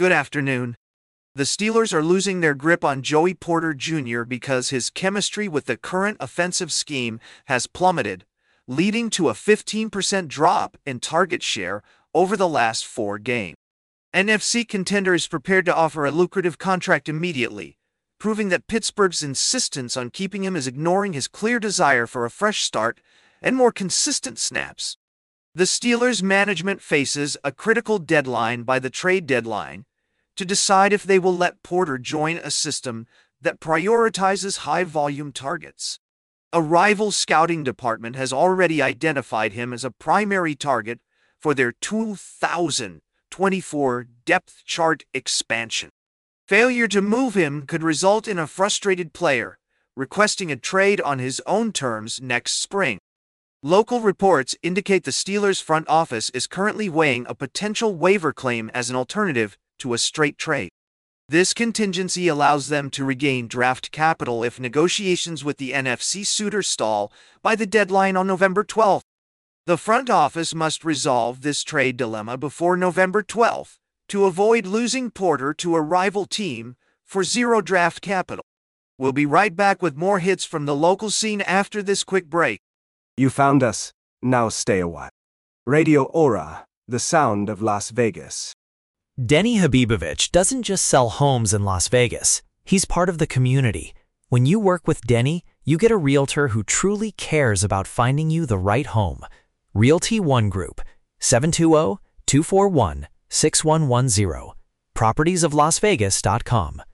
Good afternoon. The Steelers are losing their grip on Joey Porter Jr. because his chemistry with the current offensive scheme has plummeted, leading to a 15% drop in target share over the last 4 games. NFC contender is prepared to offer a lucrative contract immediately, proving that Pittsburgh's insistence on keeping him is ignoring his clear desire for a fresh start and more consistent snaps. The Steelers' management faces a critical deadline by the trade deadline to decide if they will let Porter join a system that prioritizes high-volume targets. A rival scouting department has already identified him as a primary target for their 2024 depth chart expansion. Failure to move him could result in a frustrated player requesting a trade on his own terms next spring. Local reports indicate the Steelers' front office is currently weighing a potential waiver claim as an alternative to a straight trade. This contingency allows them to regain draft capital if negotiations with the NFC suitor stall by the deadline on November 12th. The front office must resolve this trade dilemma before November 12th to avoid losing Porter to a rival team for zero draft capital. We'll be right back with more hits from the local scene after this quick break. You found us. Now stay a while. Radio Aura, the sound of Las Vegas. Denny Habibovich doesn't just sell homes in Las Vegas. He's part of the community. When you work with Denny, you get a realtor who truly cares about finding you the right home. Realty One Group, 720-241-6110. Propertiesoflasvegas.com.